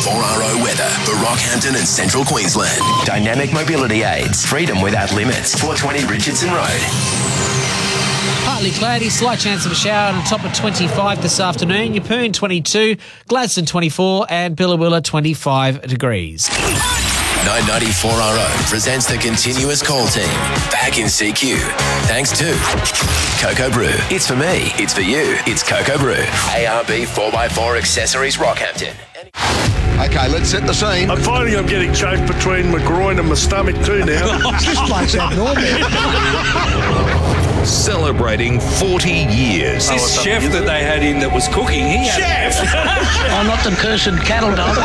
4RO weather for Rockhampton and Central Queensland. Dynamic mobility aids. Freedom without limits. 420 Richardson Road. Partly cloudy, slight chance of a shower on top of 25 this afternoon. Yeppoon 22, Gladstone 24 and Billawilla 25 degrees. 994RO presents the continuous call team. Back in CQ. Thanks to Cocoa Brew. It's for me. It's for you. It's Cocoa Brew. ARB 4x4 Accessories Rockhampton. Okay, let's set the scene. I'm finding I'm getting chafed between my groin and my stomach too now. This bloke's abnormal. Celebrating 40 years. This chef that they had in that was cooking, he had... I'm not the cursed cattle dog.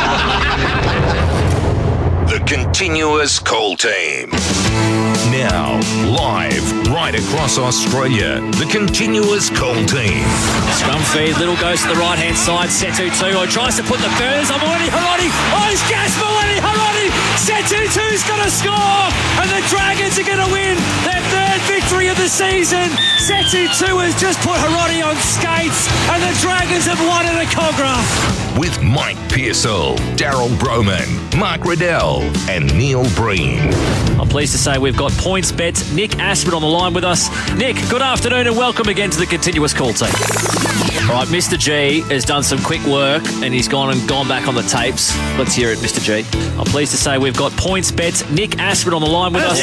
The continuous call team. Now, live right across Australia, the continuous call team. Scrum feed, Little goes to the right-hand side, Setu 2, or tries to put the burners on Moeni Harani. Oh, it's Jasper Moeni Harani. Setu 2's going to score, and the Dragons are going to win their third victory of the season. Setu 2 has just put Harani on skates, and the Dragons have won at a Cogra. With Mike Pearsall, Daryl Broman, Mark Riddell, and Neil Breen. I'm pleased to say we've got PointsBet's Nick Ashman on the line with us. Nick, good afternoon and welcome again to the continuous call team. All right, Mr. G has done some quick work and he's gone back on the tapes. Let's hear it, Mr. G. I'm pleased to say we've got PointsBet's Nick Ashman on the line with us.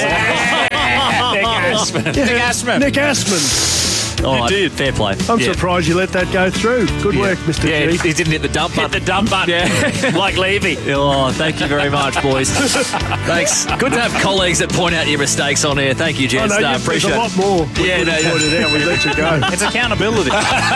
Nick Ashman. All right, did. Fair play. I'm surprised you let that go through. Good work, Mr. G. Yeah, he didn't hit the dump button. Hit the dump button. Yeah. Like Levy. Oh, thank you very much, boys. Thanks. Good to have colleagues that point out your mistakes on air. Thank you, gents. I know, Appreciate it. There's a lot more. Yeah, no, pointed out. We let you go. It's accountability.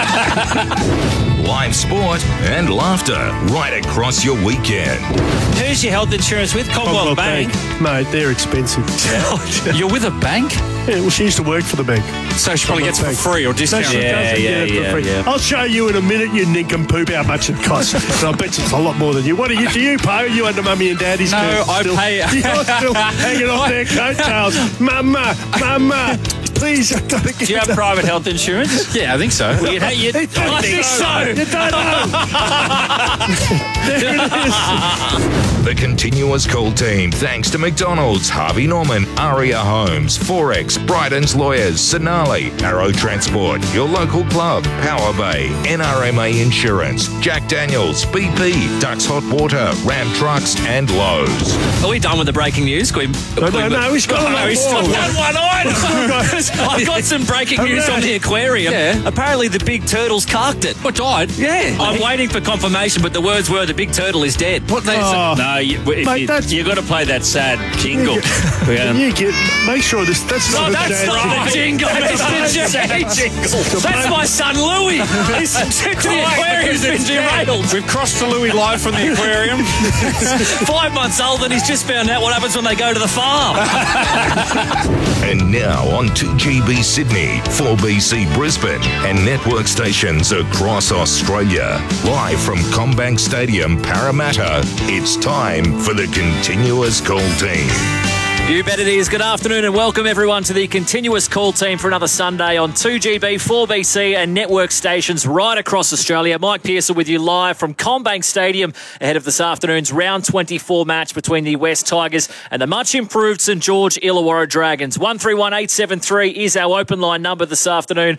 Live sport and laughter right across your weekend. Who's your health insurance with? Commonwealth Bank. Mate, they're expensive. You're with a bank? Yeah, well, she used to work for the bank. So she probably gets it for free or discount. No, she doesn't get it for free. I'll show you in a minute, you nincompoop, how much it costs. And I bet it's a lot more than you. What do you pay? You under mummy and daddy's? No, I pay. You're still hanging off their coattails. Mama. Please, I gotta get Do you have private health insurance? Yeah, I think so. I think so. You don't know. There it is. The continuous call team, thanks to McDonald's, Harvey Norman, Aria Homes, Forex, Bryden's Lawyers, Sonali, Arrow Transport, your local club, Power Bay, NRMA Insurance, Jack Daniels, BP, Ducks Hot Water, Ram Trucks, and Lowe's. Are we done with the breaking news? No, he's got He's still got one item. I've got some breaking news on the aquarium. Yeah. Apparently the big turtle's carked it. What died? Yeah. I'm waiting for confirmation, but the words were the big turtle is dead. What they Oh. No, you got to play that sad jingle. Make sure that's not Oh, a that's sad not the jingle. That's my son Louis. His trip to the aquarium's been derailed. We've crossed to Louis live from the aquarium. 5 months old and he's just found out what happens when they go to the farm. And now on 2GB Sydney, 4BC Brisbane, and network stations across Australia. Live from CommBank Stadium, Parramatta, it's time for the continuous call team. You bet it is. Good afternoon and welcome everyone to the continuous call team for another Sunday on 2GB, 4BC and network stations right across Australia. Mike Pearsall with you live from CommBank Stadium ahead of this afternoon's round 24 match between the West Tigers and the much improved St George Illawarra Dragons. 131873 is our open line number this afternoon.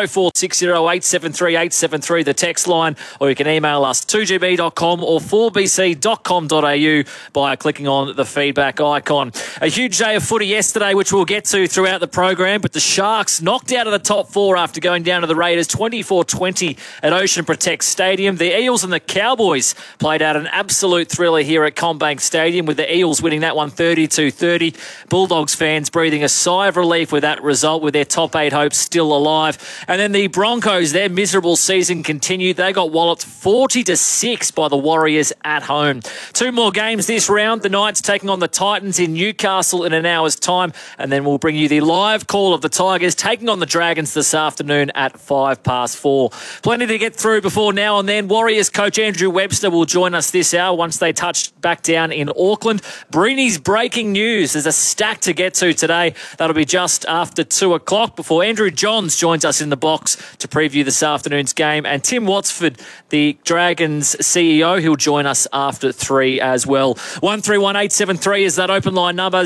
0460873873 the text line, or you can email us 2gb.com or 4bc.com.au by clicking on the feedback icon. A huge day of footy yesterday, which we'll get to throughout the program, but the Sharks knocked out of the top four after going down to the Raiders 24-20 at Ocean Protect Stadium. The Eels and the Cowboys played out an absolute thriller here at CommBank Stadium, with the Eels winning that one 32-30. Bulldogs fans breathing a sigh of relief with that result, with their top 8 hopes still alive. And then the Broncos, their miserable season continued. They got walloped 40-6 by the Warriors at home. 2 more games this round. The Knights taking on the Titans in Newcastle Newcastle in an hour's time, and then we'll bring you the live call of the Tigers taking on the Dragons this afternoon at 4:05. Plenty to get through before now and then. Warriors coach Andrew Webster will join us this hour once they touch back down in Auckland. Breeny's breaking news. There's a stack to get to today. That'll be just after 2 o'clock before Andrew Johns joins us in the box to preview this afternoon's game. And Tim Watsford, the Dragons CEO, he'll join us after 3 as well. 131873 is that open line number.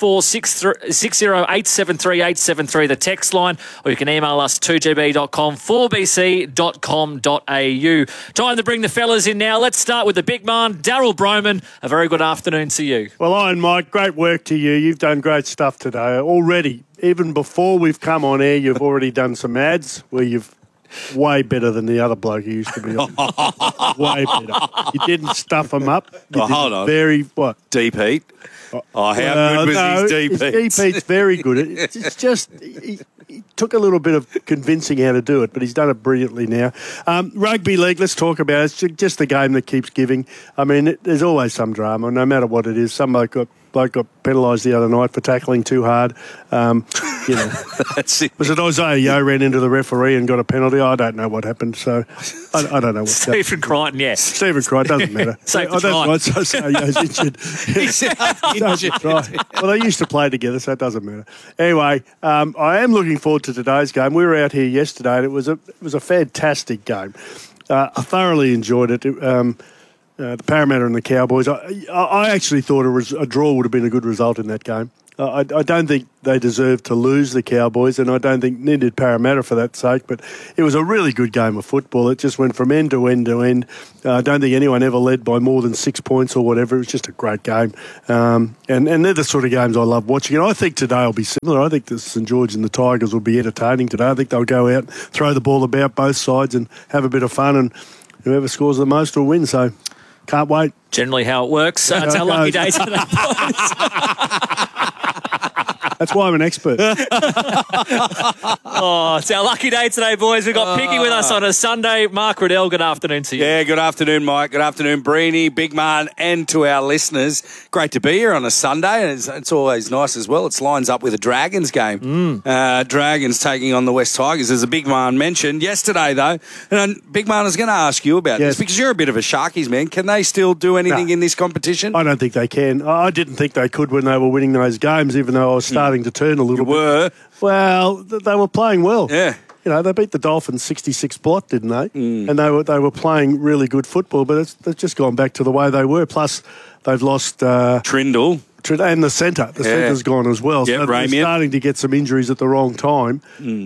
0460873873 the text line, or you can email us 2gb.com, 4bc.com.au. Time to bring the fellas in now. Let's start with the big man, Daryl Broman. A very good afternoon to you. Well, Iron Mike, great work to you. You've done great stuff today already. Even before we've come on air, you've already done some ads where you've way better than the other bloke who used to be on. Way better. You didn't stuff them up. Hold on. What? Deep heat. How good was his deep heat? His deep heat's very good. It's just... He took a little bit of convincing how to do it, but he's done it brilliantly now. Rugby league, let's talk about it. It's just the game that keeps giving. I mean, there's always some drama, no matter what it is. Some bloke got penalised the other night for tackling too hard. That's it. Was it Isaiah Yeo ran into the referee and got a penalty? I don't know what happened, so I don't know. Stephen Crichton, yes. Stephen Crichton, doesn't matter. Save the try. Right, so Yeo's injured. He's injured. Well, they used to play together, so it doesn't matter. Anyway, I am looking forward to today's game. We were out here yesterday, and it was a fantastic game. I thoroughly enjoyed it. The Parramatta and the Cowboys. I actually thought a draw would have been a good result in that game. I don't think they deserved to lose, the Cowboys, and I don't think neither did Parramatta for that sake, but it was a really good game of football. It just went from end to end to end. I don't think anyone ever led by more than 6 points or whatever. It was just a great game. And they're the sort of games I love watching. And I think today will be similar. I think the St George and the Tigers will be entertaining today. I think they'll go out, throw the ball about both sides and have a bit of fun, and whoever scores the most will win. So can't wait. Generally how it works. It's our lucky day today, boys. That's why I'm an expert. Oh, it's our lucky day today, boys. We've got Piggy with us on a Sunday. Mark Riddell, good afternoon to you. Yeah, good afternoon, Mike. Good afternoon, Breeny, Big Man, and to our listeners. Great to be here on a Sunday, and it's always nice as well. It lines up with a Dragons game. Dragons taking on the West Tigers, as a Big Man mentioned. Yesterday, though, and Big Man, I was going to ask you about this, because you're a bit of a Sharkies man. Can they still do anything in this competition? I don't think they can. I didn't think they could when they were winning those games, even though I was starting to turn a little bit. Well, they were playing well. Yeah. You know, they beat the Dolphins 66 blot, didn't they? And they were playing really good football, but they've just gone back to the way they were. Plus, they've lost Trindle. And the centre. The centre's gone as well. Yep, so they're starting to get some injuries at the wrong time.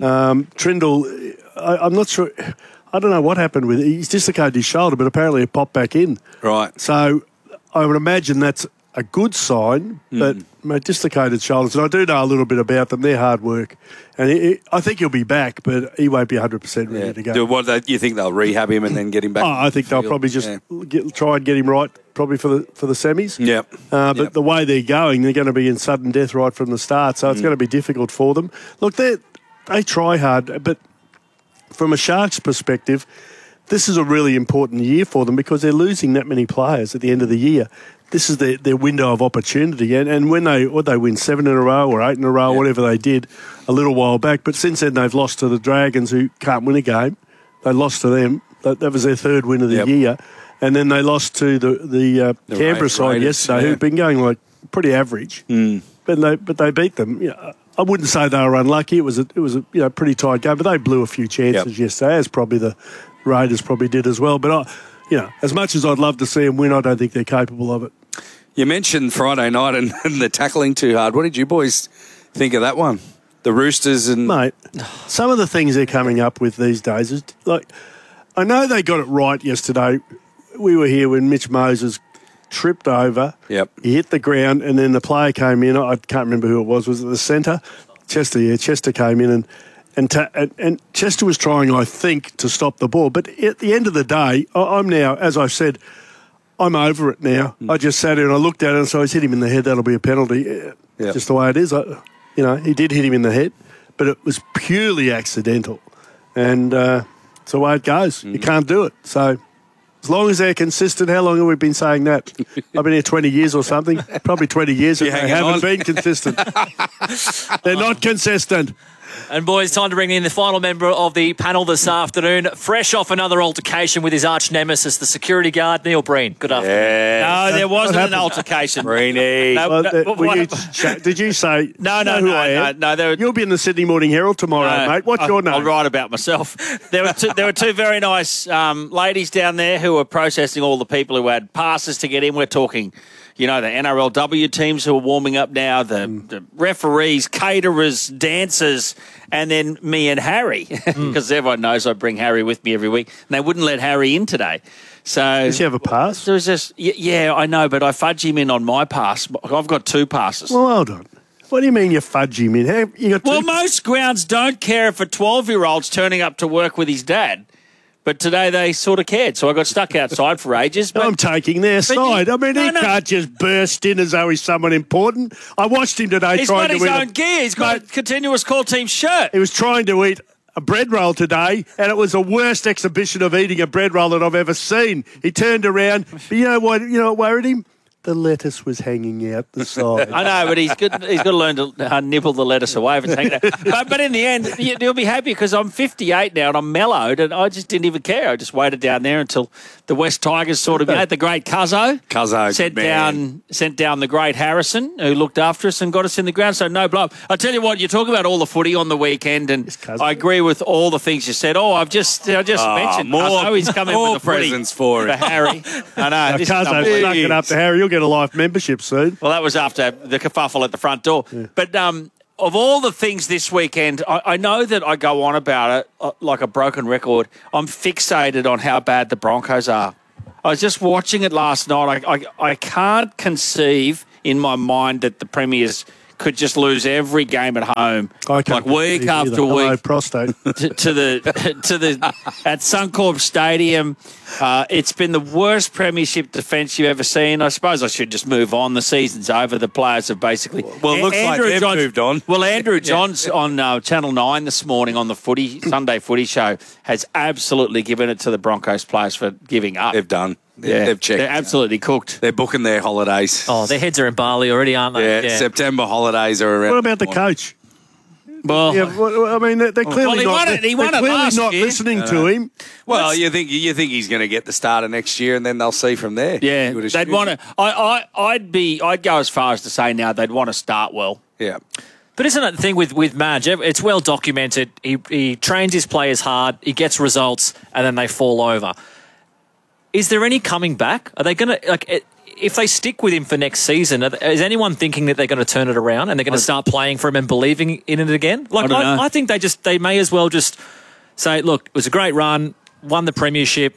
Trindle, I'm not sure. I don't know what happened with it. He's dislocated his shoulder, but apparently it popped back in. Right. So I would imagine that's a good sign, but dislocated shoulders. And I do know a little bit about them. They're hard work. And I think he'll be back, but he won't be 100% ready to go. You think they'll rehab him and then get him back? I think they'll probably just try and get him right, probably for the semis. Yep. But the way they're going, they're going to be in sudden death right from the start, so it's going to be difficult for them. Look, they try hard, but from a Sharks perspective, this is a really important year for them because they're losing that many players at the end of the year. This is their window of opportunity. And when they win 7 in a row or 8 in a row, whatever they did a little while back, but since then they've lost to the Dragons, who can't win a game. They lost to them. That was their third win of the year. And then they lost to the Canberra side yesterday, who've been going like pretty average. But they beat them. You know, I wouldn't say they were unlucky. It was a pretty tight game, but they blew a few chances yesterday, as probably the Raiders probably did as well. But as much as I'd love to see them win, I don't think they're capable of it. You mentioned Friday night and the tackling too hard. What did you boys think of that one? The Roosters and... Mate, some of the things they're coming up with these days is like... I know they got it right yesterday. We were here when Mitch Moses tripped over. Yep. He hit the ground and then the player came in. I can't remember who it was. Was it the centre? Chester, yeah. Chester came in and Chester was trying, I think, to stop the ball. But at the end of the day, I'm now, as I've said... I'm over it now. I just sat here and I looked at it and so I hit him in the head. That'll be a penalty. Just the way it is. He did hit him in the head, but it was purely accidental. And it's the way it goes. You can't do it. So As long as they're consistent, how long have we been saying that? I've been here 20 years or something. Probably 20 years and they haven't been consistent. They're not consistent. And boys, time to bring in the final member of the panel this afternoon. Fresh off another altercation with his arch nemesis, the security guard, Neil Breen. Good afternoon. No, there wasn't an altercation. Breeny. Did you say... No. You'll be in the Sydney Morning Herald tomorrow, mate. What's your name? I'll write about myself. There were two very nice ladies down there who were processing all the people who had passes to get in. We're talking... the NRLW teams who are warming up now, the referees, caterers, dancers, and then me and Harry, because everyone knows I bring Harry with me every week, and they wouldn't let Harry in today. So does he have a pass? There was just I know, but I fudge him in on my pass. I've got 2 passes. Well, hold on. What do you mean you fudge him in? Well, most grounds don't care if a 12-year-old's turning up to work with his dad. But today they sort of cared, so I got stuck outside for ages. But, I'm taking their side. He can't just burst in as though he's someone important. I watched him today he's trying to eat... He's got his own gear. He's got a continuous call team shirt. He was trying to eat a bread roll today, and it was the worst exhibition of eating a bread roll that I've ever seen. He turned around, but you know what worried him? The lettuce was hanging out the side. I know, but he's got to learn to nibble the lettuce away if it's hanging out. But in the end, you'll be happy because I'm 58 now and I'm mellowed and I just didn't even care. I just waited down there until the West Tigers sort of the great Cuzzo sent down the great Harrison who looked after us and got us in the ground. So no blow. I tell you what, you talk about all the footy on the weekend and I agree with all the things you said. I've just mentioned more. Cuzzo, he's coming with the presents for Harry. I know. Cuzzo stuck it up to Harry. You'll get a life membership soon. Well, that was after the kerfuffle at the front door. Yeah. But of all the things this weekend, I know that I go on about it like a broken record. I'm fixated on how bad the Broncos are. I was just watching it last night. I can't conceive in my mind that the Premiers could just lose every game at home, like week after week. Prostate to the at Suncorp Stadium. It's been the worst premiership defence you've ever seen. I suppose I should just move on. The season's over. The players have basically... Well, it looks like they've moved on. Well, Andrew Johns on Channel 9 this morning on the Sunday footy show has absolutely given it to the Broncos players for giving up. They've done. Yeah, they've checked. They're absolutely cooked. They're booking their holidays. Oh, their heads are in Bali already, aren't they? Yeah, September holidays are around. What about the coach? Well, I mean, they're clearly not listening to him. Well, you think he's going to get the starter next year, and then they'll see from there. Yeah, they'd want to. I'd go as far as to say now they'd want to start well. Yeah. But isn't it the thing with Madge? It's well documented. He trains his players hard, he gets results, and then they fall over. Is there any coming back? Are they going to if they stick with him for next season? Is anyone thinking that they're going to turn it around and they're going to start playing for him and believing in it again? I think they may as well just say, look, it was a great run, won the premiership.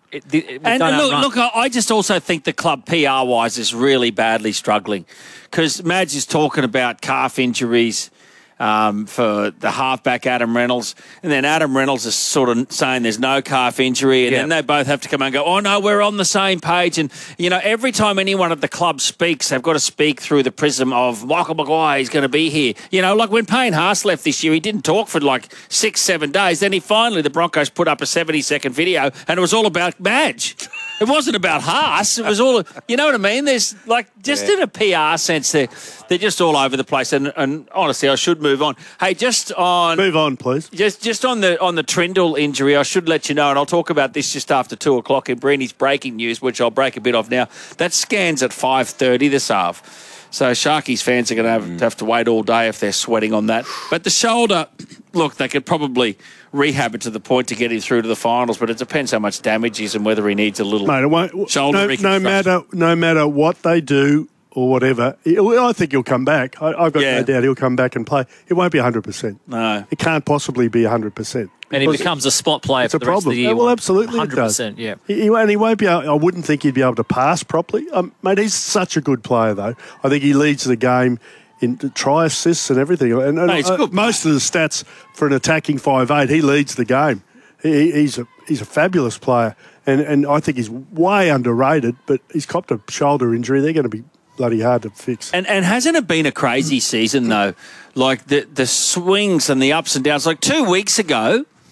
I just also think the club PR-wise is really badly struggling because Madge is talking about calf injuries for the halfback Adam Reynolds, and then Adam Reynolds is sort of saying there's no calf injury, and then they both have to come out and go, oh no, we're on the same page. And every time anyone at the club speaks, they've got to speak through the prism of Michael Maguire, he's going to be here. Like when Payne Haas left this year, he didn't talk for like 6-7 days. Then the Broncos put up a 70-second video, and it was all about Madge. It wasn't about Haas. It was all, you know what I mean? There's in a PR sense, they're just all over the place. And honestly, I should move on. Hey, move on, please. Just on the Trindle injury, I should let you know, and I'll talk about this just after 2:00 in Breeny's breaking news, which I'll break a bit of now. That scan's at 5:30 this half. So Sharkies fans are going to have to wait all day if they're sweating on that. But the shoulder, look, they could probably rehab it to the point to get him through to the finals, but it depends how much damage is and whether he needs a little shoulder reconstruction. No matter what they do or whatever, I think he'll come back. I've got no doubt he'll come back and play. It won't be 100%. No. It can't possibly be 100%. And he becomes a spot player for the rest of the year. Well, absolutely 100%, yeah. He won't be able, I wouldn't think he'd be able to pass properly. Mate, he's such a good player, though. I think he leads the game in try assists and everything. And most of the stats for an attacking 5'8", he leads the game. He's a fabulous player. And I think he's way underrated, but he's copped a shoulder injury. They're going to be bloody hard to fix. And hasn't it been a crazy season, though? Like the swings and the ups and downs. Like 2 weeks ago,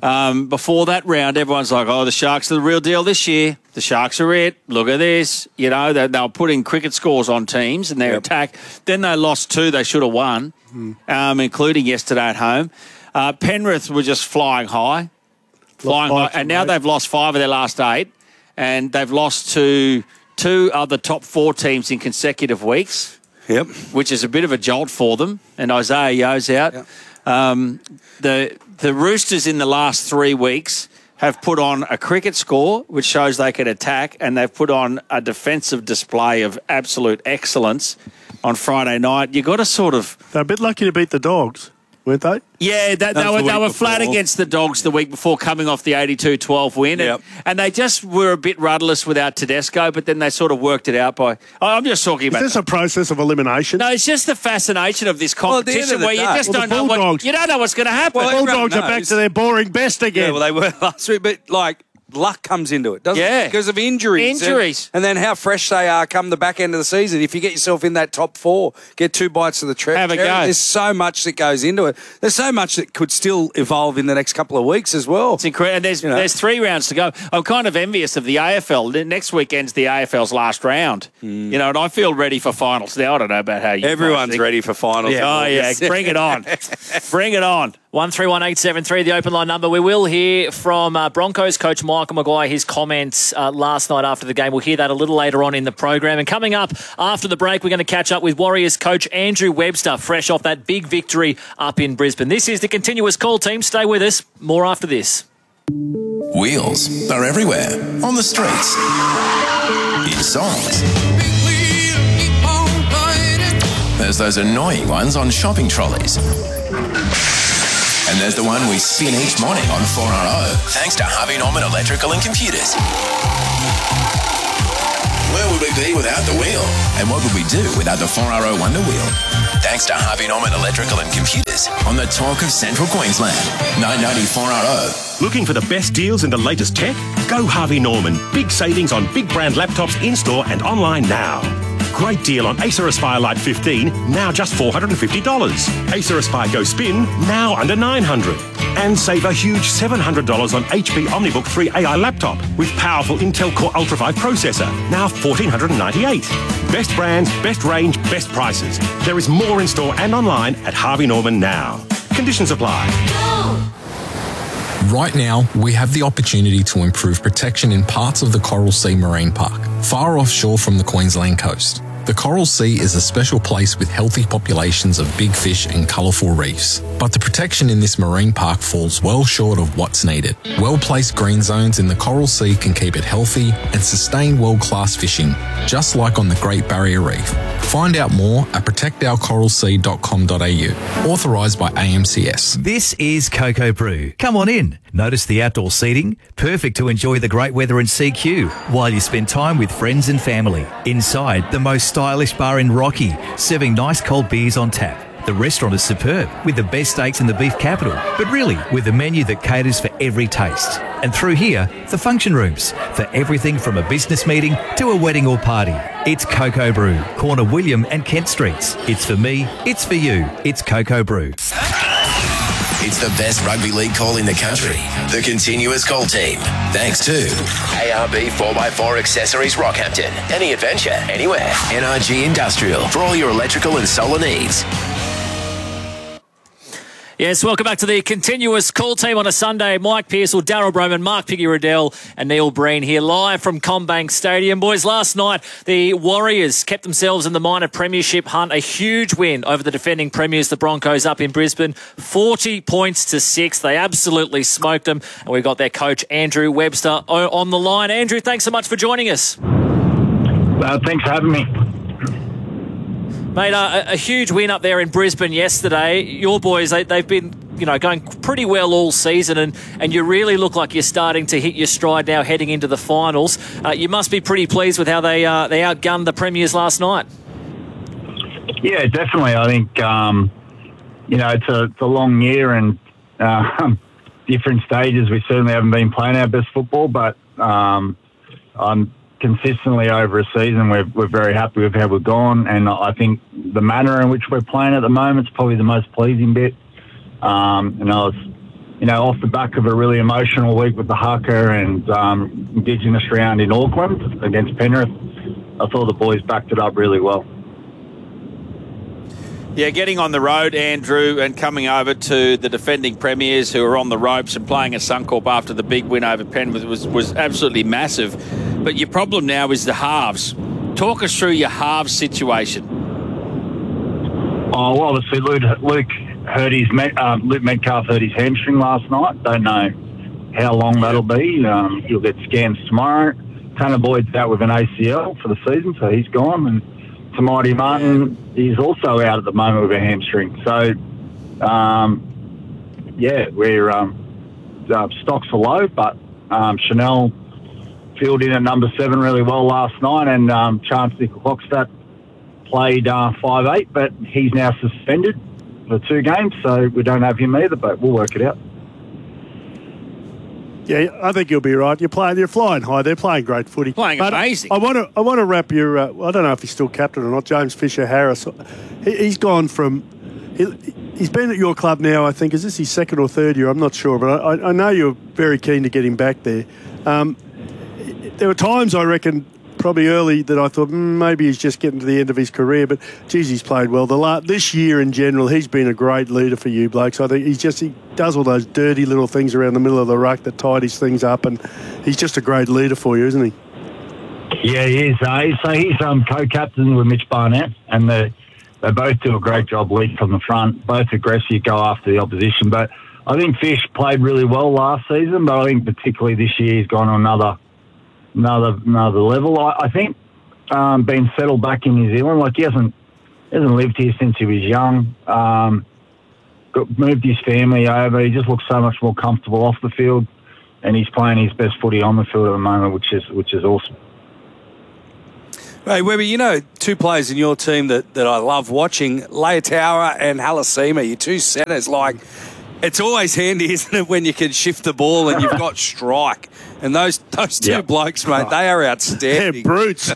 before that round, everyone's like, oh, the Sharks are the real deal this year. The Sharks are it. Look at this. You know, they were putting cricket scores on teams and their attack. Then they lost 2 they should have won, including yesterday at home. Penrith were just flying high. And now they've lost 5 of their last 8, and they've lost to 2 of the top 4 teams in consecutive weeks. Yep. Which is a bit of a jolt for them. And Isaiah Yeo's out. Yep. The Roosters in the last 3 weeks have put on a cricket score, which shows they can attack, and they've put on a defensive display of absolute excellence on Friday night. You've got to sort of... They're a bit lucky to beat the Dogs, weren't they? Yeah, they were flat against the Dogs the week before, coming off the 82-12 win. Yep. And they just were a bit rudderless without Tedesco, but then they sort of worked it out by... I'm just talking about... Is this a process of elimination? No, it's just the fascination of this competition where you just don't know what's going to happen. The Bulldogs are back to their boring best again. Yeah, well, they were last week, but luck comes into it, doesn't it? Because of injuries. And then how fresh they are come the back end of the season. If you get yourself in that top 4, get 2 bites of the cherry. Have a go. There's so much that goes into it. There's so much that could still evolve in the next couple of weeks as well. It's incredible. And there's 3 rounds to go. I'm kind of envious of the AFL. Next weekend's the AFL's last round. You know, and I feel ready for finals now. I don't know about how you Everyone's ready for finals. Yeah. Oh, yeah. Bring it on. Bring it on. 131873, the open line number. We will hear from Broncos coach Michael Maguire, his comments last night after the game. We'll hear that a little later on in the program. And coming up after the break, we're going to catch up with Warriors coach Andrew Webster, fresh off that big victory up in Brisbane. This is the Continuous Call team. Stay with us. More after this. Wheels are everywhere. On the streets. In songs. There's those annoying ones on shopping trolleys. And there's the one we spin each morning on 4RO, thanks to Harvey Norman Electrical and Computers. Where would we be without the wheel? And what would we do without the 4RO Wonder Wheel? Thanks to Harvey Norman Electrical and Computers on the talk of Central Queensland. 990 4RO. Looking for the best deals in the latest tech? Go Harvey Norman. Big savings on big brand laptops in-store and online now. Great deal on Acer Aspire Lite 15, now just $450. Acer Aspire Go Spin, now under $900. And save a huge $700 on HP OmniBook 3 AI laptop with powerful Intel Core Ultra 5 processor, now $1,498. Best brands, best range, best prices. There is more in store and online at Harvey Norman now. Conditions apply. Right now, we have the opportunity to improve protection in parts of the Coral Sea Marine Park, far offshore from the Queensland coast. The Coral Sea is a special place with healthy populations of big fish and colourful reefs. But the protection in this marine park falls well short of what's needed. Well-placed green zones in the Coral Sea can keep it healthy and sustain world-class fishing, just like on the Great Barrier Reef. Find out more at protectourcoralsea.com.au. Authorised by AMCS. This is Cocoa Brew. Come on in. Notice the outdoor seating? Perfect to enjoy the great weather in CQ while you spend time with friends and family. Inside, the most stylish bar in Rocky, serving nice cold beers on tap. The restaurant is superb, with the best steaks in the beef capital, but really with a menu that caters for every taste. And through here, the function rooms, for everything from a business meeting to a wedding or party. It's Cocoa Brew, corner William and Kent Streets. It's for me, it's for you, it's Cocoa Brew. It's the best rugby league call in the country. The Continuous Call team. Thanks to ARB 4x4 Accessories Rockhampton. Any adventure, anywhere. NRG Industrial for all your electrical and solar needs. Yes, welcome back to the Continuous Call team on a Sunday. Mike Pearsall, Daryl Broman, Mark Piggy-Riddell and Neil Breen here live from CommBank Stadium. Boys, last night the Warriors kept themselves in the minor premiership hunt. A huge win over the defending premiers, the Broncos, up in Brisbane. 40 points to 6. They absolutely smoked them. And we've got their coach, Andrew Webster, on the line. Andrew, thanks so much for joining us. Thanks for having me. Mate, a huge win up there in Brisbane yesterday. Your boys, they've been, going pretty well all season, and you really look like you're starting to hit your stride now heading into the finals. You must be pretty pleased with how they outgunned the premiers last night. Yeah, definitely. I think it's a long year and different stages. We certainly haven't been playing our best football, but I'm consistently over a season, we're very happy with how we've gone, and I think the manner in which we're playing at the moment is probably the most pleasing bit. And I was off the back of a really emotional week with the haka and Indigenous round in Auckland against Penrith, I thought the boys backed it up really well. Yeah, getting on the road, Andrew, and coming over to the defending premiers who are on the ropes and playing at Suncorp after the big win over Penrith was absolutely massive. But your problem now is the halves. Talk us through your halves situation. Oh, well, obviously Luke Metcalf hurt his hamstring last night. Don't know how long that'll be. He'll get scans tomorrow. Tanner Boyd's out with an ACL for the season, so he's gone. And Tamati Martin is also out at the moment with a hamstring. So, we're stocks are low, but Chanel filled in at number 7 really well last night, and Chance Nickel-Hockstadt played 5'8", but he's now suspended for 2 games, so we don't have him either, but we'll work it out. Yeah, I think you'll be right. You're flying high. They're playing great footy. Playing amazing. I want to wrap your. I don't know if he's still captain or not. James Fisher-Harris. He's gone from. He's been at your club now. I think is this his 2nd or 3rd year? I'm not sure, but I know you're very keen to get him back there. There were times I reckon probably early that I thought maybe he's just getting to the end of his career, but geez, he's played well. This year in general, he's been a great leader for you blokes. I think he does all those dirty little things around the middle of the ruck that tidies things up, and he's just a great leader for you, isn't he? Yeah, he is. So he's co-captain with Mitch Barnett, and they both do a great job leading from the front, both aggressive, go after the opposition. But I think Fish played really well last season, but I think particularly this year he's gone on another level. I think being settled back in New Zealand, like he hasn't lived here since he was young. Moved his family over. He just looks so much more comfortable off the field, and he's playing his best footy on the field at the moment, which is awesome. Hey, Webby, 2 players in your team that I love watching, Leitaua and Halasima, your 2 centres. Like, it's always handy, isn't it, when you can shift the ball and you've got strike. And those 2 blokes, mate, they are outstanding. They're brutes.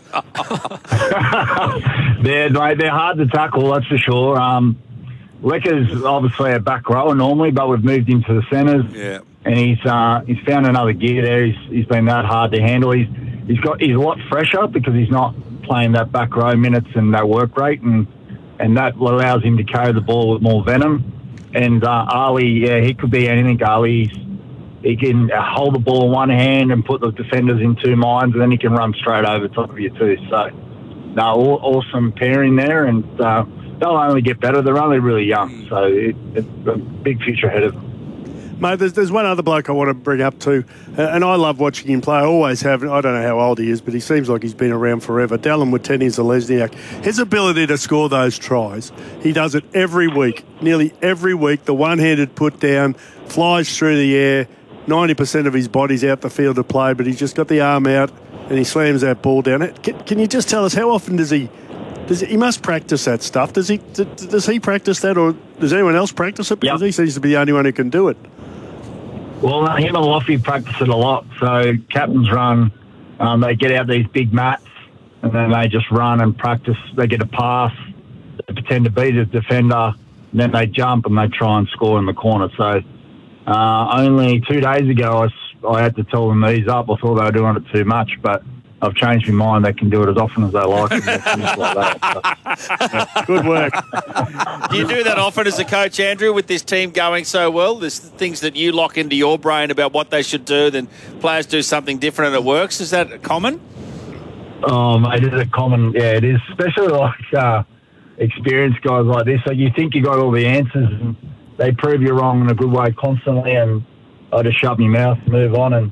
They're hard to tackle, that's for sure. Lecker's obviously a back rower normally, but we've moved him to the centres. Yeah. And he's found another gear there. He's been that hard to handle. He's a lot fresher because he's not playing that back row minutes and that work rate, and that allows him to carry the ball with more venom. And Ali, he could be anything. Ali, he can hold the ball in one hand and put the defenders in 2 minds, and then he can run straight over top of you too. So, awesome pairing there, and they'll only get better. They're only really young, so it's a big future ahead of them. Mate, there's one other bloke I want to bring up too, and I love watching him play. I always have. I don't know how old he is, but he seems like he's been around forever. Dallin Watene-Zelezniak. His ability to score those tries, he does it every week, nearly every week. The one-handed put down, flies through the air, 90% of his body's out the field of play, but he's just got the arm out and he slams that ball down. Can you just tell us how often does he must practice that stuff? Does he practice that, or does anyone else practice it? Because he seems to be the only one who can do it. Well, him and Loffy practice it a lot. So captains run, they get out these big mats, and then they just run and practice. They get a pass, they pretend to beat a defender, and then they jump and they try and score in the corner. So only 2 days ago, I had to tell them to ease up. I thought they were doing it too much, but I've changed my mind. They can do it as often as they like. And like that, so. Good work. Do you do that often as a coach, Andrew, with this team going so well? There's things that you lock into your brain about what they should do, then players do something different and it works. Is that common? Oh, mate, it is common. Yeah, it is. Especially like experienced guys like this. So you think you got all the answers, and they prove you wrong in a good way constantly, and I just shut my mouth and move on, and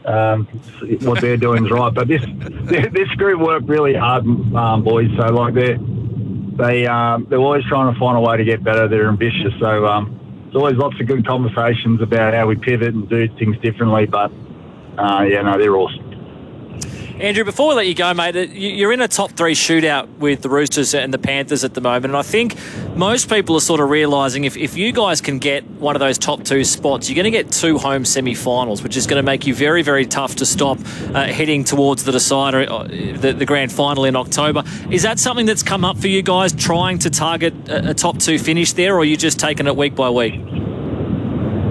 what they're doing is right. But this group work really hard, boys. So like they're always trying to find a way to get better. They're ambitious. So there's always lots of good conversations about how we pivot and do things differently. But they're awesome. Andrew, before we let you go, mate, you're in a top 3 shootout with the Roosters and the Panthers at the moment, and I think most people are sort of realising if you guys can get one of those top 2 spots, you're going to get 2 home semi-finals, which is going to make you very, very tough to stop heading towards the decider, the grand final in October. Is that something that's come up for you guys, trying to target a top 2 finish there, or are you just taking it week by week?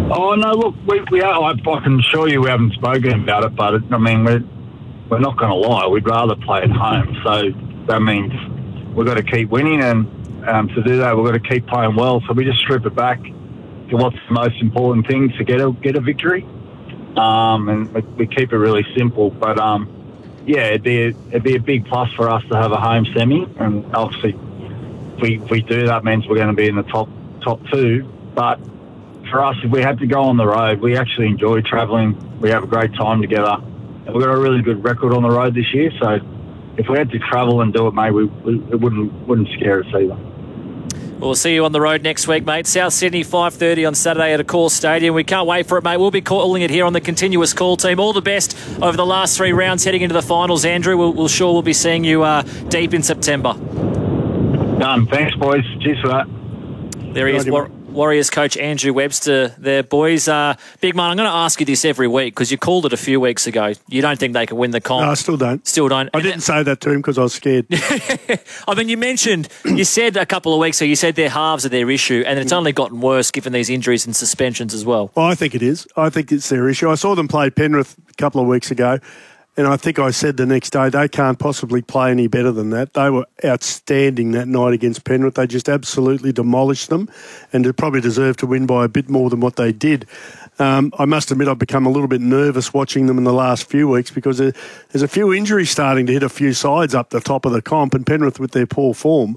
Oh no! Look, I can assure you we haven't spoken about it, but we're not going to lie. We'd rather play at home, so that means we've got to keep winning, and to do that, we've got to keep playing well. So we just strip it back to what's the most important thing to get a victory, and we keep it really simple. But it'd be a big plus for us to have a home semi, and obviously, if we do that, means we're going to be in the top two. But for us, if we had to go on the road, we actually enjoy travelling. We have a great time together. And we've got a really good record on the road this year. So if we had to travel and do it, mate, it wouldn't scare us either. We'll see you on the road next week, mate. South Sydney, 5:30 on Saturday at Accor Stadium. We can't wait for it, mate. We'll be calling it here on the Continuous Call team. All the best over the last 3 rounds heading into the finals, Andrew. We'll be seeing you deep in September. Done. Thanks, boys. Cheers for that. There he is, Warriors coach Andrew Webster there, boys. Big man, I'm going to ask you this every week because you called it a few weeks ago. You don't think they can win the comp? No, I still don't. Still don't. I didn't say that to him because I was scared. I mean, you said a couple of weeks ago, you said their halves are their issue, and it's only gotten worse given these injuries and suspensions as well. Well, I think it is. I think it's their issue. I saw them play Penrith a couple of weeks ago, and I think I said the next day they can't possibly play any better than that. They were outstanding that night against Penrith. They just absolutely demolished them and they probably deserved to win by a bit more than what they did. I must admit I've become a little bit nervous watching them in the last few weeks because there's a few injuries starting to hit a few sides up the top of the comp, and Penrith with their poor form.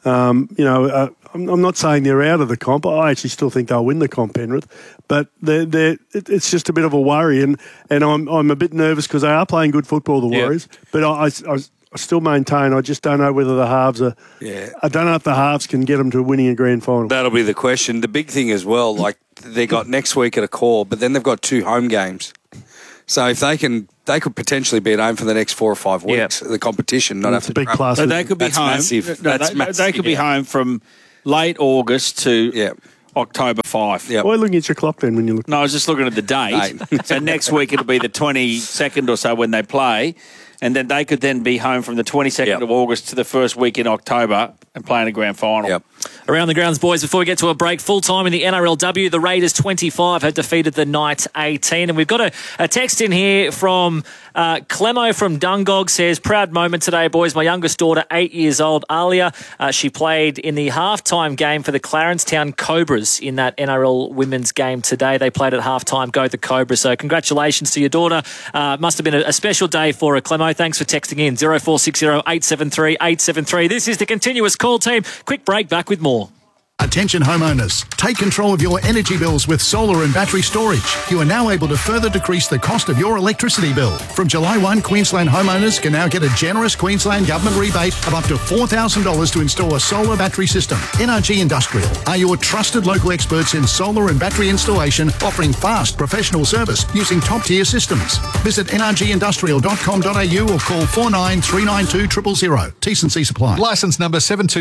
I'm not saying they're out of the comp. I actually still think they'll win the comp, Penrith. But it's just a bit of a worry, and I'm a bit nervous because they are playing good football, the Warriors. But I still maintain I just don't know whether the halves are. Yeah. I don't know if the halves can get them to winning a grand final. That'll be the question. The big thing as well, like they got next week at Accor, but then they've got 2 home games. So if they could potentially be at home for the next 4 or 5 weeks. The competition, not have to. Big plus. So they could be home. Massive. That's massive. They could be home from late August to October 5. Why are you looking at your clock then when you look? No, I was just looking at the date. So next week it'll be the 22nd or so when they play. And then they could then be home from the 22nd of August to the first week in October and play in a grand final. Yep. Around the grounds, boys, before we get to a break, full-time in the NRLW, the Raiders 25 have defeated the Knights 18. And we've got a text in here from Clemo from Dungog, says, proud moment today, boys. My youngest daughter, 8 years old, Alia, she played in the halftime game for the Clarenstown Cobras in that NRL women's game today. They played at halftime. Go the Cobras. So congratulations to your daughter. Must have been a special day for her, Clemo. Thanks for texting in. 0460 873 873. This is the Continuous Call team. Quick break, back with more. Attention homeowners, take control of your energy bills with solar and battery storage. You are now able to further decrease the cost of your electricity bill. From July 1, Queensland homeowners can now get a generous Queensland government rebate of up to $4,000 to install a solar battery system. NRG Industrial are your trusted local experts in solar and battery installation, offering fast professional service using top-tier systems. Visit nrgindustrial.com.au or call 49392000. T&C Supply. Licence number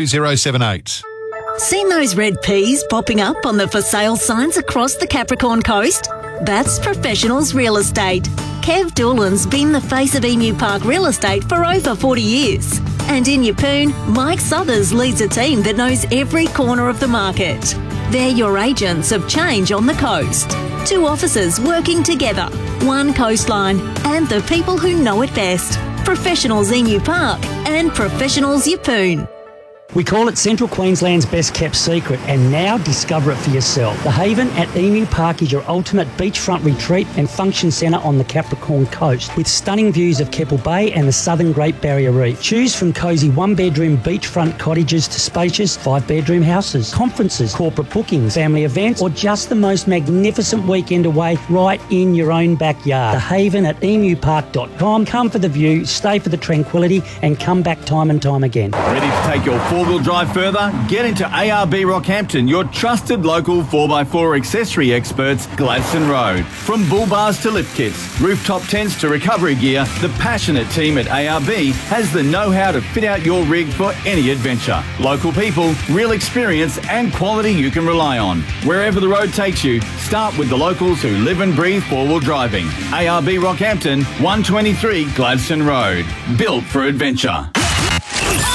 72078. Seen those red peas popping up on the for sale signs across the Capricorn coast? That's Professionals Real Estate. Kev Doolan's been the face of Emu Park Real Estate for over 40 years. And in Yeppoon, Mike Southers leads a team that knows every corner of the market. They're your agents of change on the coast. 2 offices working together, 1 coastline, and the people who know it best. Professionals Emu Park and Professionals Yeppoon. We call it Central Queensland's best kept secret, and now discover it for yourself. The Haven at Emu Park is your ultimate beachfront retreat and function centre on the Capricorn coast, with stunning views of Keppel Bay and the southern Great Barrier Reef. Choose from cosy 1-bedroom beachfront cottages to spacious 5-bedroom houses, conferences, corporate bookings, family events, or just the most magnificent weekend away right in your own backyard. The Haven at emupark.com. Come for the view, stay for the tranquility, and come back time and time again. Ready to take your four-wheel drive further? Get into ARB Rockhampton, your trusted local 4x4 accessory experts, Gladstone Road. From bull bars to lift kits, rooftop tents to recovery gear, the passionate team at ARB has the know-how to fit out your rig for any adventure. Local people, real experience and quality you can rely on. Wherever the road takes you, start with the locals who live and breathe four-wheel driving. ARB Rockhampton, 123 Gladstone Road. Built for adventure.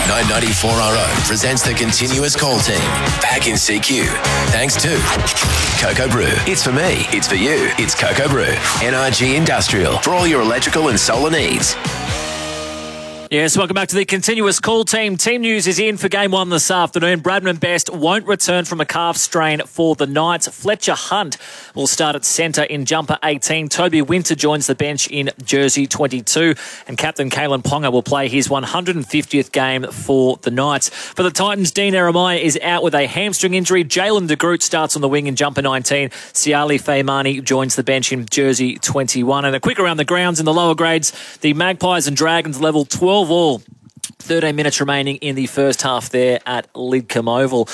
994RO presents the continuous call team. Back in CQ. Thanks to Cocoa Brew. It's for me. It's for you. It's Cocoa Brew. NRG Industrial. For all your electrical and solar needs. Yes, welcome back to the continuous call team. Team news is in for game one this afternoon. Bradman Best won't return from a calf strain for the Knights. Fletcher Hunt will start at centre in jumper 18. Toby Winter joins the bench in jersey 22. And Captain Kalen Ponga will play his 150th game for the Knights. For the Titans, Dean Eremaya is out with a hamstring injury. Jalen de Groot starts on the wing in jumper 19. Siali Feimani joins the bench in jersey 21. And a quick around the grounds in the lower grades. The Magpies and Dragons level 12 all. 13 minutes remaining in the first half there at Lidcombe Oval.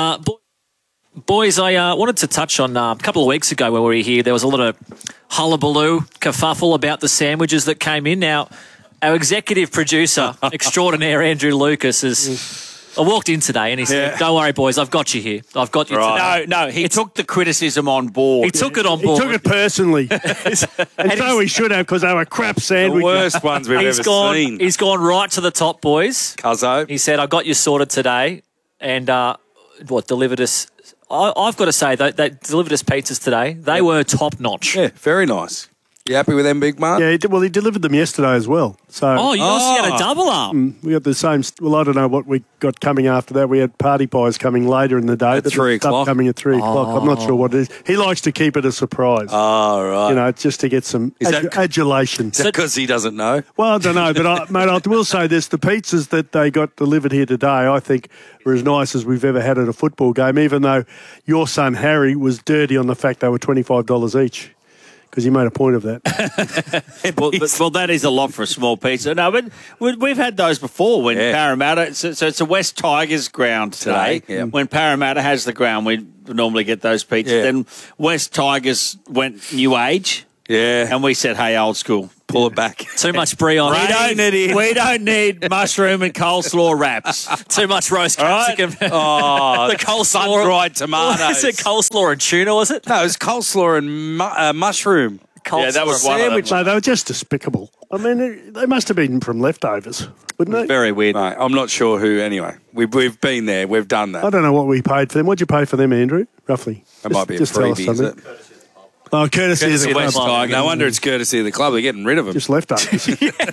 Boys, I wanted to touch on a couple of weeks ago when we were here. There was a lot of hullabaloo, kerfuffle about the sandwiches that came in. Now, our executive producer extraordinaire, Andrew Lucas, I walked in today and he said, "Don't worry, boys, I've got you here. I've got you today." No, he took the criticism on board. He took it on board. He took it personally. and so he should have, because they were crap sandwiches. The worst ones we've ever seen. He's gone right to the top, boys. Cuzzo. He said, "I got you sorted today." And delivered us... I've got to say, they delivered us pizzas today. They were top-notch. Yeah, very nice. You happy with them, big man? Yeah, he delivered them yesterday as well. So, you also had a double up. We got the same. Well, I don't know what we got coming after that. We had party pies coming later in the day. At 3 o'clock. Coming at 3 o'clock. I'm not sure what it is. He likes to keep it a surprise. Oh, right. You know, just to get some adulation. Is that because he doesn't know? Well, I don't know, but I will say this: the pizzas that they got delivered here today, I think, were as nice as we've ever had at a football game. Even though your son Harry was dirty on the fact they were $25 each. Because he made a point of that. well, that is a lot for a small pizza. No, but we've had those before when Parramatta... So it's a West Tigers ground today. Yeah. When Parramatta has the ground, we normally get those pizzas. Yeah. Then West Tigers went new age. Yeah. And we said, hey, old school. Pull it back. Too much brie on it. We don't need mushroom and coleslaw wraps. Too much roast capsicum. Right? Oh, the coleslaw. Dried tomatoes. What is it, coleslaw and tuna, was it? No, it was coleslaw and mushroom. Yeah, that was one of them. No, they were just despicable. I mean, they must have been from leftovers, wouldn't they? Very weird. Mate, I'm not sure who, anyway. We've been there. We've done that. I don't know what we paid for them. What'd you pay for them, Andrew, roughly? It might be a just tell us freebie, is something. it? Oh, courtesy of the West club. Tigers. No wonder it's courtesy of the club. They're getting rid of them. Just leftovers.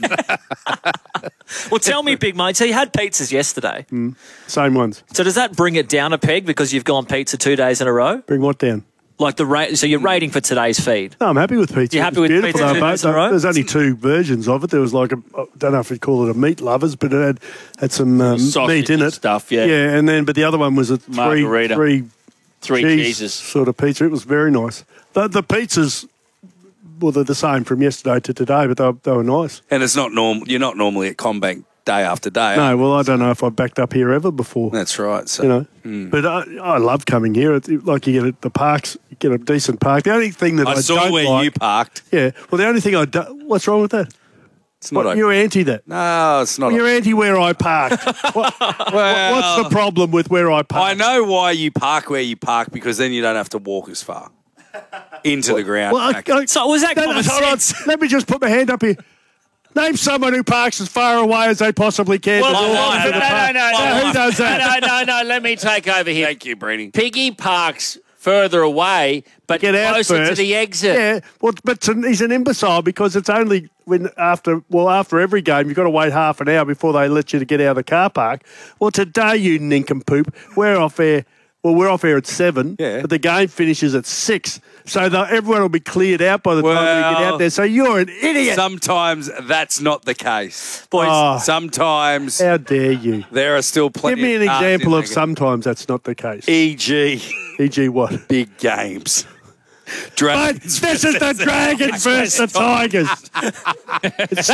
Well, tell me, big mate. So you had pizzas yesterday. Same ones. So does that bring it down a peg because you've gone pizza 2 days in a row? Bring what down? Like the rate. So you're rating for today's feed. No, I'm happy with pizza. You're happy with pizza 2 days in a row? There's only 2 versions of it. There was like I don't know if you'd call it a meat lovers, but it had some meat in it. Stuff, yeah. Yeah, but the other one was a Margarita. three cheese cheeses sort of pizza. It was very nice. The pizzas, well, they're the same from yesterday to today, but they were nice. And it's not normal. You're not normally at CommBank day after day. No, well, I don't know if I backed up here ever before. That's right. So, But I love coming here. Like you get at the parks, you get a decent park. The only thing that I saw don't where like, you parked. Yeah. Well, the only thing I don't... What's wrong with that? It's not. You're anti that. No, it's not. You're anti where I parked. What's the problem with where I park? I know why you park where you park, because then you don't have to walk as far into the ground. Well, so was that common sense? Let me just put my hand up here. Name someone who parks as far away as they possibly can. No. Who does that? No. Let me take over here. Thank you, Brady. Piggy parks further away, but Get out closer first. to the exit. Yeah, well, but he's an imbecile because it's only after every game you've got to wait half an hour before they let you to get out of the car park. Well, today, you nincompoop, we're off air. Well, we're off air at 7, but the game finishes at 6. So everyone will be cleared out by the time we get out there. So you're an idiot. Sometimes that's not the case. Boys, sometimes... How dare you? There are still plenty... Give me an example of sometimes that's not the case. E.g. E.g. what? Big games. Dragons. This is the Dragons versus the Tigers. It's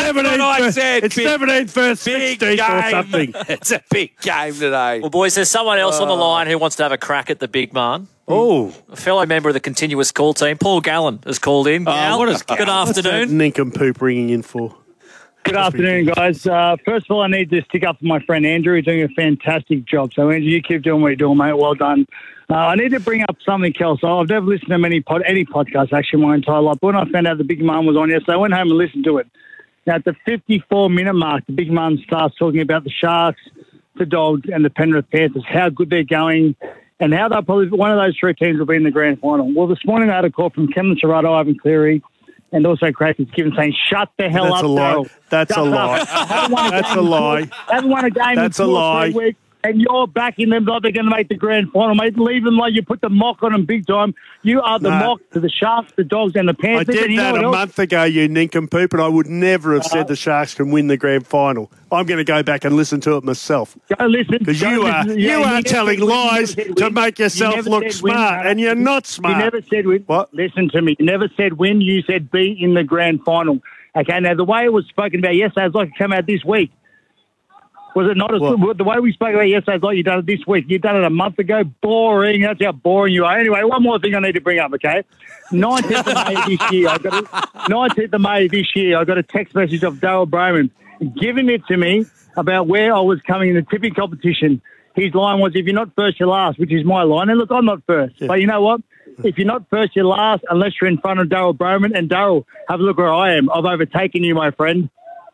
17 versus 16 or something. It's a big game today. Well, boys, there's someone else on the line who wants to have a crack at the big man. Oh, a fellow member of the continuous call team, Paul Gallen, has called in. Good afternoon. What's that nincompoop ringing in for? Good afternoon, guys. First of all, I need to stick up for my friend Andrew, who's doing a fantastic job. So, Andrew, you keep doing what you're doing, mate. Well done. I need to bring up something else. I've never listened to any podcast, actually, my entire life. But when I found out the Big Man was on yesterday, I went home and listened to it. Now, at the 54-minute mark, the Big Man starts talking about the Sharks the Dogs, and the Penrith Panthers, how good they're going and how they'll probably, one of those three teams will be in the grand final. Well, this morning I had a call from Cameron Serrato, Ivan Cleary, and also Craig Fitzgibbon saying, shut the hell up, Daryl. That's a lie. That's a lie. Haven't won a game That's in 2 a or 3 lie. weeks. And you're backing them like they're going to make the grand final, mate. Leave them like you put the mock on them big time. You are the mock to the Sharks, the Dogs, and the Panthers. I did that a month ago, you nincompoop, and I would never have said the Sharks can win the grand final. I'm going to go back and listen to it myself. Go listen. Because you are telling lies to make yourself look smart, and you're not smart. You never said win. What? Listen to me. You never said win. You said be in the grand final. Okay, now the way it was spoken about yesterday is like it came out this week. Was it not? The way we spoke about yesterday is like you done it this week. You done it a month ago. Boring. That's how boring you are. Anyway, one more thing I need to bring up, okay? 19th of May this year, 19th of May this year, I got a text message of Daryl Broman giving it to me about where I was coming in the tipping competition. His line was, if you're not first, you're last, which is my line. And look, I'm not first. Yeah. But you know what? If you're not first, you're last, unless you're in front of Daryl Broman. And Daryl, have a look where I am. I've overtaken you, my friend.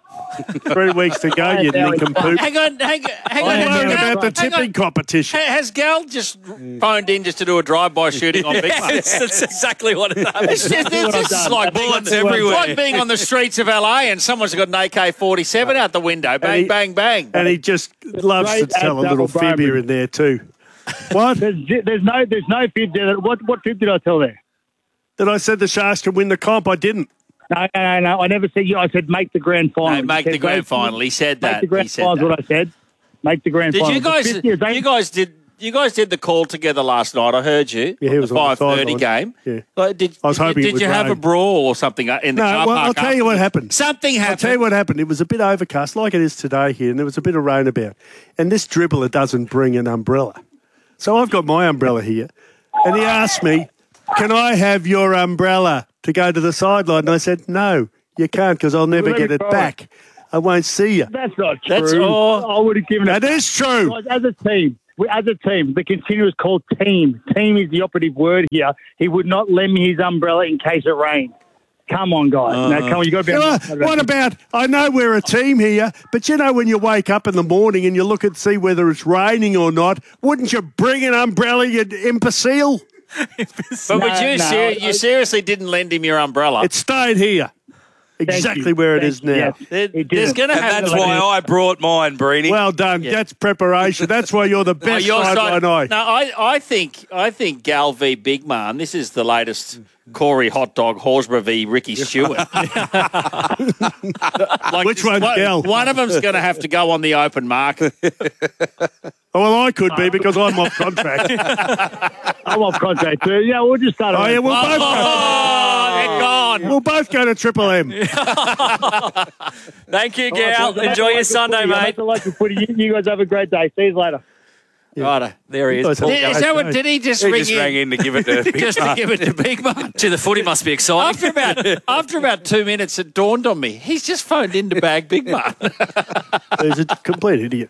3 weeks to go, you nincompoop. Hang on. I'm worried about the tipping competition. Has Gal just phoned in just to do a drive-by shooting on Big Man? That's exactly what it is. It's just like bullets everywhere. It's like being on the streets of LA and someone's got an AK-47 out the window. Bang, bang, bang. And he just loves to tell a little fib here and there too. What? There's no fib there. What fib did I tell there? That I said the Sharks can win the comp. I didn't. No. I never said you. I said make the grand final. No, make the grand final. He said that. Make the grand final is what I said. Make the grand final. You guys did the call together last night. I heard you. Yeah, he was the 5:30 game. Yeah. Did I was hoping did you have a brawl or something in the car park? I'll tell you what happened. Something happened. I'll tell you what happened. It was a bit overcast, like it is today here, and there was a bit of rain about. And this dribbler doesn't bring an umbrella, so I've got my umbrella here, and he asked me, "Can I have your umbrella to go to the sideline?" And I said, "No, you can't, because I'll never get it back. I won't see you." That's not true. That's all. I would have given it. That is true. Guys, as a team, the continuous called team. Team is the operative word here. He would not lend me his umbrella in case it rained. Come on, guys. Now, come on, you got to be. What about? I know we're a team here, but you know when you wake up in the morning and you look and see whether it's raining or not, wouldn't you bring an umbrella, you imbecile? But you seriously didn't lend him your umbrella. It stayed here. Exactly where it is now. There's going to have. That's why I brought mine, Breedy. Well done. Yeah. That's preparation. That's why you're the best sideline eye. No, I think Gal v Big Man. This is the latest Corey Hot Dog Horsburgh v Ricky Stewart. Which one's Gal? One of them's going to have to go on the open market. Well, I could be because I'm off contract. I'm off contract too. Yeah, we'll just start. They're gone. We'll both go to Triple M. Thank you, Gal. Enjoy your Sunday, mate. You guys have a great day. See you later. Righto, there he is. Did he just ring in? Rang in to give it to Big just to give it to Big Man. Gee, the footy must be exciting. After about 2 minutes, it dawned on me. He's just phoned in to bag Big Man. He's a complete idiot.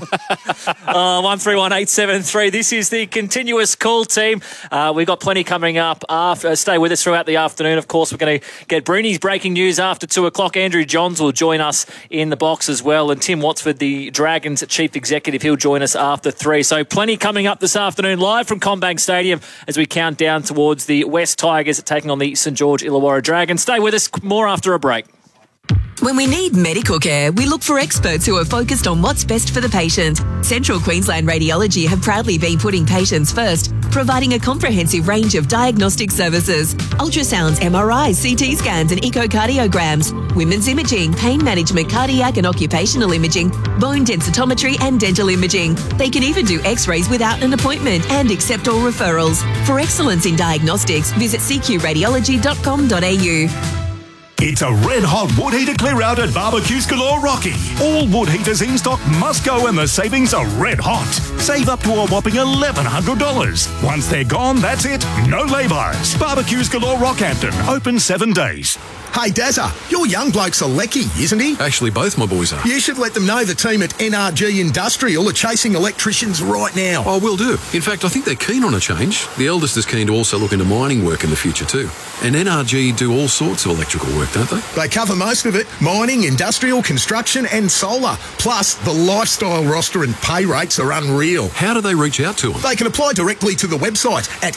131873. This is the continuous call team. We've got plenty coming up. Stay with us throughout the afternoon. Of course, we're going to get Bruni's breaking news after 2 o'clock. Andrew Johns will join us in the box as well. And Tim Watford, the Dragons chief executive, he'll join us after 3. So plenty coming up this afternoon live from CommBank Stadium as we count down towards the West Tigers taking on the St George Illawarra Dragons. Stay with us. More after a break. When we need medical care, we look for experts who are focused on what's best for the patient. Central Queensland Radiology have proudly been putting patients first, providing a comprehensive range of diagnostic services. Ultrasounds, MRIs, CT scans and echocardiograms, women's imaging, pain management, cardiac and occupational imaging, bone densitometry and dental imaging. They can even do x-rays without an appointment and accept all referrals. For excellence in diagnostics, visit cqradiology.com.au. It's a red-hot wood heater clear-out at Barbecues Galore Rocky. All wood heaters in stock must go and the savings are red-hot. Save up to a whopping $1,100. Once they're gone, that's it. No lay-bys. Barbecues Galore Rockhampton. Open 7 days. Hey, Dazza, your young bloke's a lecky, isn't he? Actually, both my boys are. You should let them know the team at NRG Industrial are chasing electricians right now. Oh, will do. In fact, I think they're keen on a change. The eldest is keen to also look into mining work in the future too. And NRG do all sorts of electrical work, don't they? They cover most of it: mining, industrial, construction and solar. Plus, the lifestyle roster and pay rates are unreal. How do they reach out to them? They can apply directly to the website at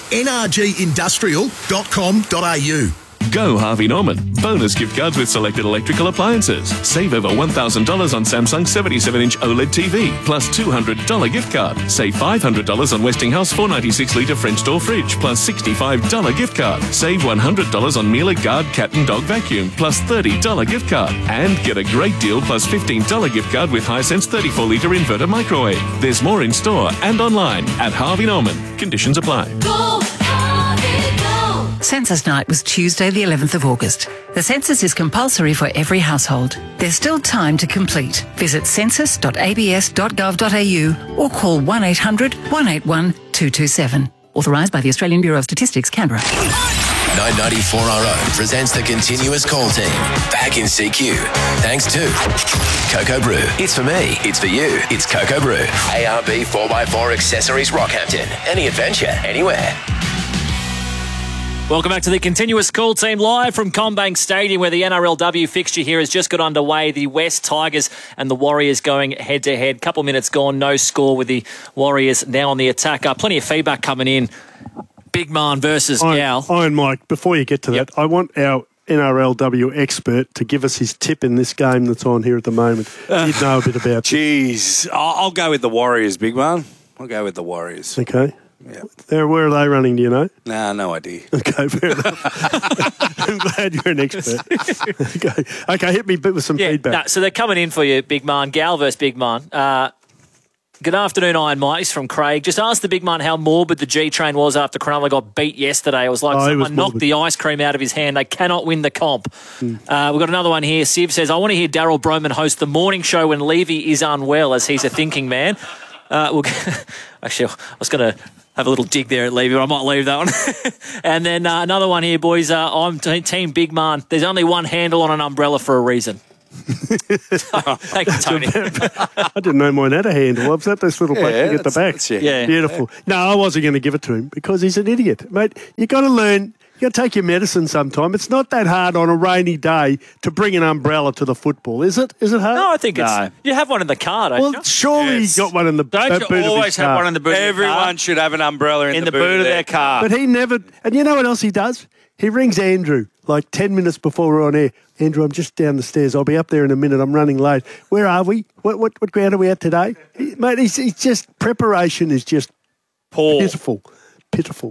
nrgindustrial.com.au. Go Harvey Norman. Bonus gift cards with selected electrical appliances. Save over $1,000 on Samsung 77-inch OLED TV, plus $200 gift card. Save $500 on Westinghouse 496-litre French door fridge, plus $65 gift card. Save $100 on Miele Guard cat and dog vacuum, plus $30 gift card. And get a great deal plus $15 gift card with Hisense 34-litre inverter microwave. There's more in store and online at Harvey Norman. Conditions apply. Go, Harvey, go. Census night was Tuesday the 11th of August. The census is compulsory for every household. There's still time to complete. Visit census.abs.gov.au or call 1800 181 227. Authorised by the Australian Bureau of Statistics, Canberra. 994RO presents the continuous call team. Back in CQ. Thanks to Cocoa Brew. It's for me. It's for you. It's Cocoa Brew. ARB 4x4 Accessories Rockhampton. Any adventure, anywhere. Welcome back to the continuous call team live from CommBank Stadium, where the NRLW fixture here has just got underway. The West Tigers and the Warriors going head-to-head. Couple minutes gone, no score with the Warriors now on the attack. Plenty of feedback coming in. Big Man versus Gal. Iron Mike, before you get to that, I want our NRLW expert to give us his tip in this game that's on here at the moment. He'd know a bit about it. Jeez. I'll go with the Warriors, Big Man. I'll go with the Warriors. Okay. Yeah. Where are they running, do you know? Nah, no idea. Okay, fair enough. I'm glad you're an expert. Okay, hit me with some feedback. So they're coming in for you, Big Man. Gal versus Big Man. Good afternoon, Iron Mike. It's from Craig. Just asked the Big Man how morbid the G-Train was after Cronulla got beat yesterday. It was like someone knocked the ice cream out of his hand. They cannot win the comp. We've got another one here. Siv says, I want to hear Daryl Broman host the morning show when Levy is unwell, as he's a thinking man. Actually, I was going to have a little dig there at Levy, but I might leave that one. And then another one here, boys. I'm Team Big Man. There's only one handle on an umbrella for a reason. Thank you, Tony. I didn't know mine had a handle. I've got this little plastic at the back. Beautiful. No, I wasn't going to give it to him because he's an idiot. Mate, you got to learn. You got to take your medicine sometime. It's not that hard on a rainy day to bring an umbrella to the football, is it? Is it hard? No, I think it's... You have one in the car, don't you? Well, surely you got one in the boot of his car. Don't you always have one in the boot of your car? Everyone should have an umbrella in the boot of their car. But he never... And you know what else he does? He rings Andrew like 10 minutes before we're on air. Andrew, I'm just down the stairs. I'll be up there in a minute. I'm running late. Where are we? What ground are we at today? Mate, he's just... Preparation is just... Poor. Pitiful.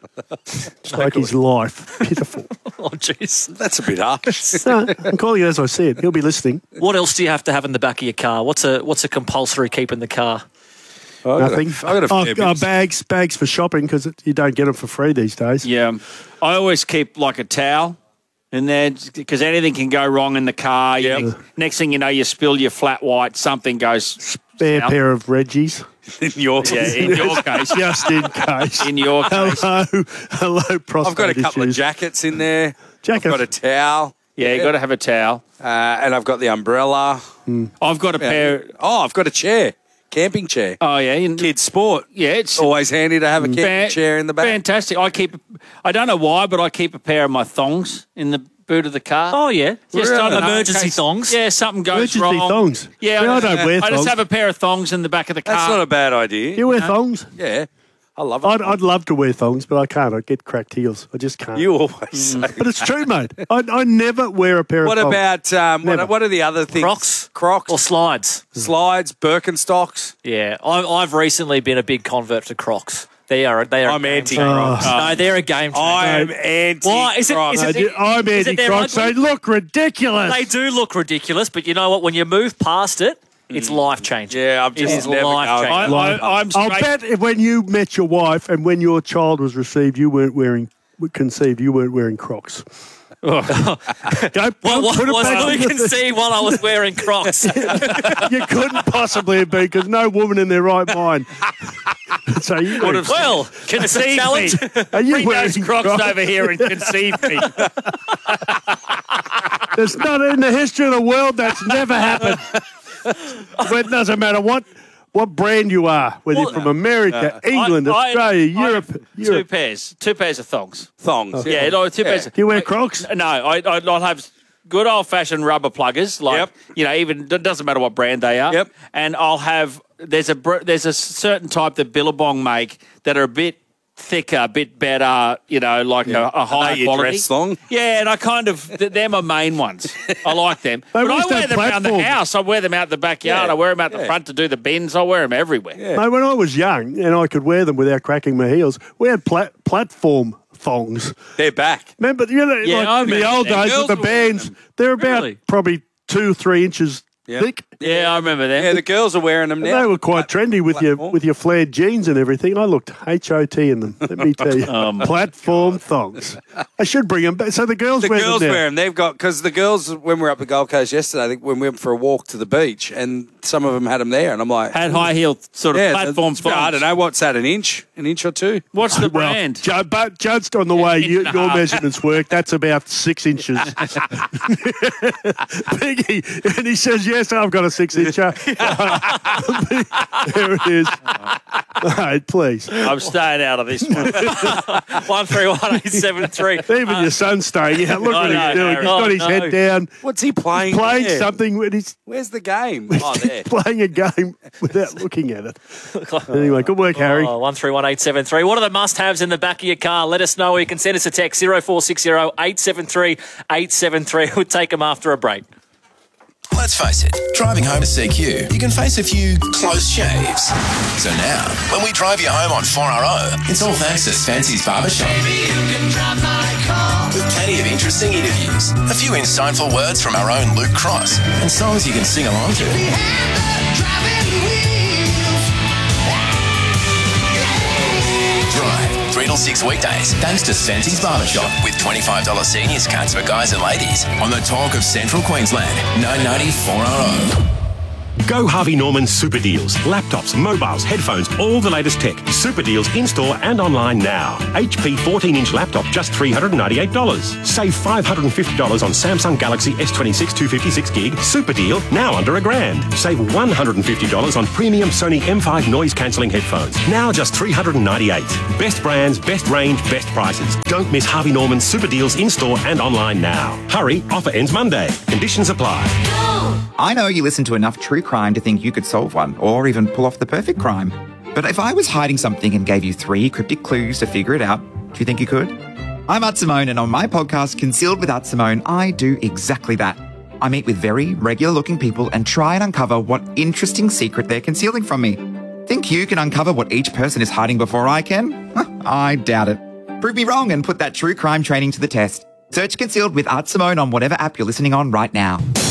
It's like his life. Pitiful. Oh, jeez. That's a bit harsh. No, I'm calling it as I said. He'll be listening. What else do you have to have in the back of your car? What's a compulsory keep in the car? Nothing. I got bags for shopping because you don't get them for free these days. Yeah. I always keep like a towel in there because anything can go wrong in the car. Next thing you know, you spill your flat white, something goes... Spare pair of Reggies. In your case. Yeah, in your case. Just in case. In your case. Hello, prostate I've got a couple of jackets in there. I've got a towel. Yeah, you got to have a towel. And I've got the umbrella. I've got a pair... Oh, I've got a chair. Camping chair. Oh, yeah. Kids sport. Yeah, it's... Always handy to have a camping chair in the back. Fantastic. I don't know why, but I keep a pair of my thongs in the boot of the car. Oh, yeah. Just Really? emergency thongs. Yeah, something goes Emergency wrong. thongs? Yeah, I don't wear I just thongs. have a pair of thongs in the back of the car. That's not a bad idea. Do you wear thongs? Yeah. I love it. I'd love to wear thongs, but I can't. I get cracked heels. I just can't. You always say But it's true, mate. I never wear a pair What of thongs. about, what are the other things? Crocs? Or slides. Slides, Birkenstocks. Yeah, I've recently been a big convert to Crocs. They are. I'm anti-Crocs. No, they're a game changer. I'm anti-Crocs. Why? I'm anti-Crocs. They look ridiculous. They do look ridiculous, but you know what? When you move past it, it's life-changing. Yeah, I'm just never life-changing. I'll bet if when you met your wife and when your child was conceived, you weren't wearing Crocs. What you can see while I was wearing Crocs. You couldn't possibly have been because no woman in their right mind So you would have conceive challenge. Are you Bring those wearing Crocs Crocs? over here and conceive me. There's not in the history of the world that's never happened. But it doesn't matter what brand you are, whether you're from America, England, Australia, Europe. Two pairs of thongs. Thongs. Yeah, no, two pairs. Do you wear Crocs? No, I'll have good old-fashioned rubber pluggers, even it doesn't matter what brand they are. Yep. And I'll have there's a certain type that Billabong make that are a bit thicker, a bit better, a higher your quality. dress thong? Yeah, and I they're my main ones. I like them. But I wear them around the house. I wear them out the backyard. I wear them out the front to do the bins. I wear them everywhere. Yeah. Mate, when I was young and I could wear them without cracking my heels, we had platform thongs. They're back. Remember, I in the old days with the bands, they're about probably 2-3 inches thick. Yeah, I remember them. Yeah, the girls are wearing them now. They were quite trendy with your flared jeans and everything. I looked HOT in them, let me tell you. Platform thongs. I should bring them back. So the girls wear them now. They've got, because the girls, when we were up the Gold Coast yesterday, I think when we went for a walk to the beach, and some of them had them there, and I'm like... Had high heel sort of platform thongs. I don't know, what's that, an inch or two? What's the brand? But judged on the way your measurements work, that's about 6 inches. Biggie, and he says, yes, I've got a 6-incher. There it is. Mate, please. I'm staying out of this one. 131873. Even your son's staying out. Look what he's doing. He's got his head down. What's he playing? He's playing something. Where's the game? There. Playing a game without looking at it. Anyway, good work, Harry. 131873. What are the must-haves in the back of your car? Let us know. You can send us a text 0460 873 873. We'll take them after a break. Let's face it, driving home to CQ, you can face a few close shaves. So now, when we drive you home on 4RO, it's all thanks to Fancy's Barbershop. With plenty of interesting interviews, a few insightful words from our own Luke Cross, and songs you can sing along to. Drive 3 till 6 weekdays, thanks to Fancy's Barbershop, with $25 seniors cards for guys and ladies on the talk of Central Queensland, 990 4RO. Go Harvey Norman Super Deals. Laptops, mobiles, headphones, all the latest tech. Super Deals in-store and online now. HP 14-inch laptop, just $398. Save $550 on Samsung Galaxy S26 256 gig. Super deal, now under $1,000. Save $150 on premium Sony M5 noise-cancelling headphones. Now just $398. Best brands, best range, best prices. Don't miss Harvey Norman Super Deals in-store and online now. Hurry, offer ends Monday. Conditions apply. I know you listen to enough true crime to think you could solve one, or even pull off the perfect crime. But if I was hiding something and gave you 3 cryptic clues to figure it out, do you think you could? I'm Art Simone, and on my podcast, Concealed with Art Simone, I do exactly that. I meet with very regular-looking people and try and uncover what interesting secret they're concealing from me. Think you can uncover what each person is hiding before I can? I doubt it. Prove me wrong and put that true crime training to the test. Search Concealed with Art Simone on whatever app you're listening on right now.